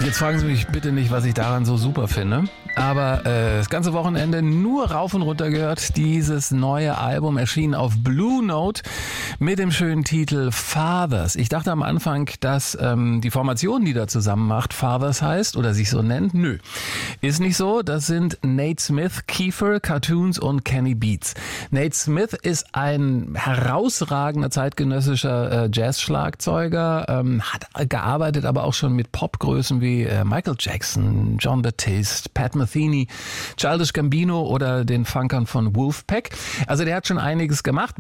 Jetzt fragen Sie mich bitte nicht, was ich daran so super finde. Aber das ganze Wochenende nur rauf und runter gehört. Dieses neue Album erschien auf Blue Note mit dem schönen Titel Fathers. Ich dachte am Anfang, dass die Formation, die da zusammen macht, Fathers heißt oder sich so nennt. Nö, ist nicht so. Das sind Nate Smith, Kiefer, Cartoons und Kenny Beats. Nate Smith ist ein herausragender zeitgenössischer Jazz-Schlagzeuger, hat gearbeitet, aber auch schon mit Popgrößen wie Michael Jackson, John Batiste, Pat Metheny, Childish Gambino oder den Funkern von Wolfpack. Also der hat schon einiges gemacht.